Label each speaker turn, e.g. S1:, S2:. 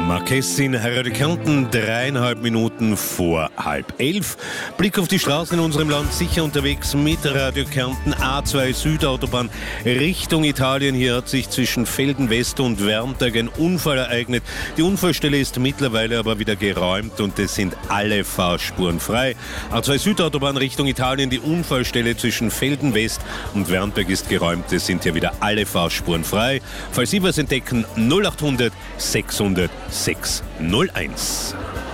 S1: Marquez in Radio Kärnten, 3,5 Minuten vor 10:30. Blick auf die Straßen in unserem Land, sicher unterwegs mit Radio Kärnten, A2 Südautobahn Richtung Italien. Hier hat sich zwischen Velden West und Wermtag ein Unfall ereignet. Die Unfallstelle ist mittlerweile aber wieder geräumt und es sind alle Fahrspuren frei. A2 Südautobahn Richtung Italien, die Unfallstelle zwischen Velden West und Wermtag ist geräumt. Es sind hier wieder alle Fahrspuren frei. Falls Sie was entdecken, 0800 600 601.